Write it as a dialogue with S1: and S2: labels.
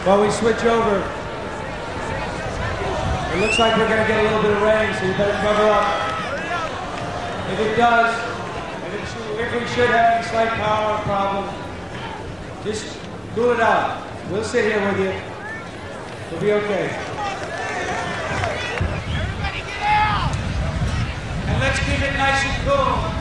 S1: While we switch over, it looks like we're going to get a little bit of rain, so you better cover up. If it does, if we should have any slight power problem, just cool it out. We'll sit here with you. We'll be okay. And let's keep it nice and cool.